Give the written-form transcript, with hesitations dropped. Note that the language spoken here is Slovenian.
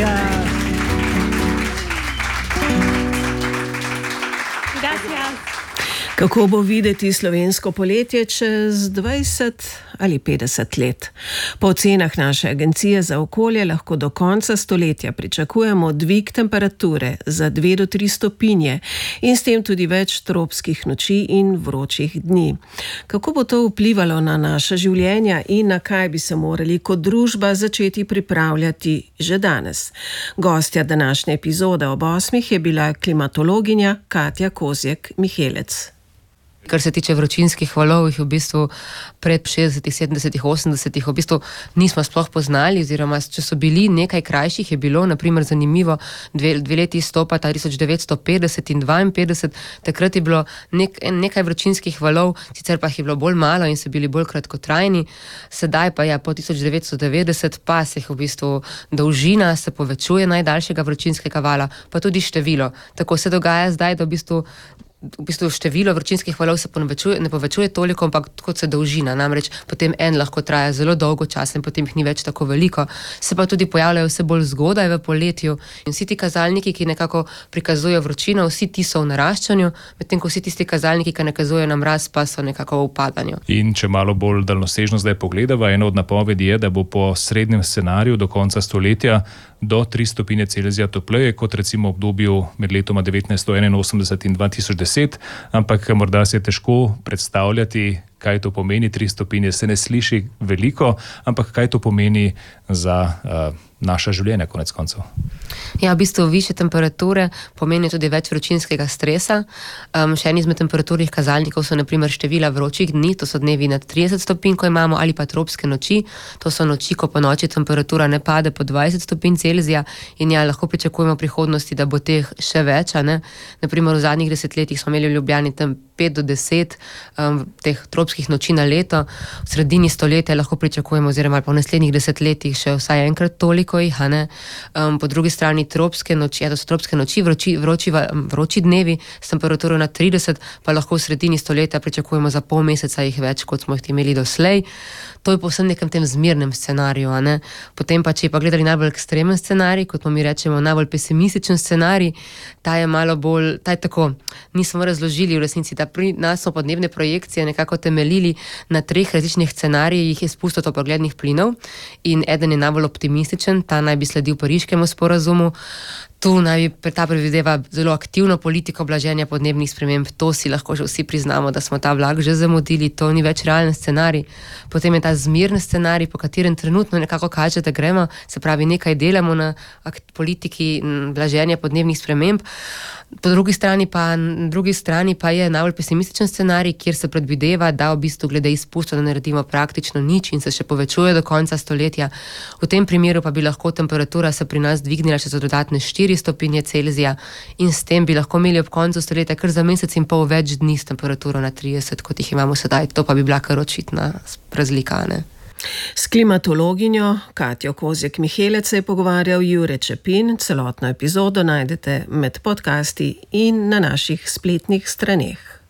Gracias. Kako bo videti slovensko poletje čez 20 ali 50 let? Po ocenah naše agencije za okolje lahko do konca stoletja pričakujemo dvig temperature za 2 do 3 stopinje in s tem tudi več tropskih noči in vročih dni. Kako bo to vplivalo na naša življenja in na kaj bi se morali kot družba začeti pripravljati že danes? Gostja današnje epizode ob 8 je bila klimatologinja Katja Kozjek-Mihelec. Kar se tiče vročinskih valov, jih v bistvu pred 60, 70, 80 v bistvu nismo sploh poznali, oziroma če so bili nekaj krajših, je bilo naprimer zanimivo dve leti izstopata 1950 in 52, takrat je bilo nekaj vročinskih valov, sicer pa jih je bilo bolj malo in so bili bolj kratkotrajni, sedaj pa po 1990 pa se v bistvu dolžina se povečuje najdaljšega vročinskega vala, pa tudi število. Tako se dogaja zdaj, da v bistvu število vročinskih valov se ne povečuje toliko, ampak kot se dolžina. Namreč potem en lahko traja zelo dolgo časa in potem jih ni več tako veliko. Se pa tudi pojavljajo vse bolj zgodaj v poletju in vsi ti kazalniki, ki nekako prikazujejo vročino, vsi ti so v naraščanju, medtem ko vsi tisti kazalniki, ki nakazujejo na mraz, pa so nekako v upadanju. In če malo bolj daljnosežno zdaj pogledava, ena od napovedi je, da bo po srednjem scenariju do konca stoletja do 3 stopinje Celzija topleje, kot recimo v obdobju med letoma 1981 in 2010, ampak morda se je težko predstavljati, kaj to pomeni. 3 stopinje se ne sliši veliko, ampak kaj to pomeni za naša življenja konec koncev. Ja, v bistvu više temperature pomeni tudi več vročinskega stresa. Še en izmed temperaturnih kazalnikov so naprimer števila vročih dni, to so dnevi nad 30 stopinj, ko imamo, ali pa tropske noči, to so noči, ko po noči temperatura ne pade po 20 stopinj Celzija in lahko pričakujemo v prihodnosti, da bo teh še več. Naprimer v zadnjih desetletjih smo imeli v Ljubljani tam 5 do 10 teh tropskih noči na leto, v sredini stoletja lahko pričakujemo, oziroma po naslednjih desetletjih še vsaj enkrat toliko jih. Po drugi strani tropske noči, to so tropske noči, vroči dnevi s temperaturo na 30, pa lahko v sredini stoletja pričakujemo za pol meseca jih več, kot smo jih imeli doslej. To je povsem nekem tem zmernem scenariju. Potem pa, če pa gledali najbolj ekstremen scenarij, kot mi rečemo najbolj pesimističen scenarij, ta je malo bolj, ta je tako, nismo razložili v resnici, da pri nas smo podnebne projekcije nekako temeljili na 3 različnih scenarijih izpustov toplogrednih plinov in eden je najbolj optimističen, ta naj bi sledil Pariškemu sporazumu. Tu ta predvideva zelo aktivno politiko blaženja podnebnih sprememb, to si lahko že vsi priznamo, da smo ta vlak že zamudili, to ni več realen scenarij. Potem je ta zmeren scenarij, po katerem trenutno nekako kaže, da gremo, se pravi nekaj delamo na politiki blaženja podnebnih sprememb. Po drugi strani pa je najbolj pesimističen scenarij, kjer se predvideva, da v bistvu glede izpustov ne naredimo praktično nič in se še povečuje do konca stoletja. V tem primeru pa bi lahko temperatura se pri nas dvignila še za dodatne 4 stopinje Celzija in s tem bi lahko imeli ob koncu stoletja kar za mesec in pol več dni s temperaturo na 30, kot jih imamo sedaj. To pa bi bila kar očitna razlika, ne? S klimatologinjo Katjo Kozjek-Mihelec se je pogovarjal Jure Čepin. Celotno epizodo najdete med podcasti in na naših spletnih straneh.